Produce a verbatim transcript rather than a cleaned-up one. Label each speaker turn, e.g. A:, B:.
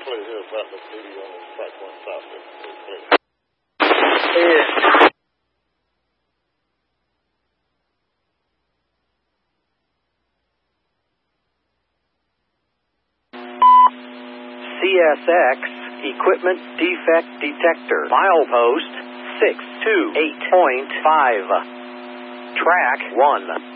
A: clear here, Butler City on track one south. Clear.
B: Yeah. C S X Equipment Defect Detector. Milepost six two eight point five. Track one.